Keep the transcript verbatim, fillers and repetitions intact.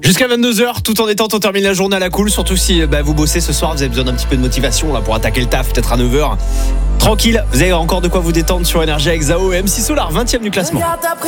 Jusqu'à vingt-deux heures, tout en étant on termine la journée à la cool. Surtout si bah, vous bossez ce soir, vous avez besoin d'un petit peu de motivation là, pour attaquer le taf, peut-être à neuf heures. Tranquille, vous avez encore de quoi vous détendre sur Énergie avec Zao et M six Solar, vingtième du classement.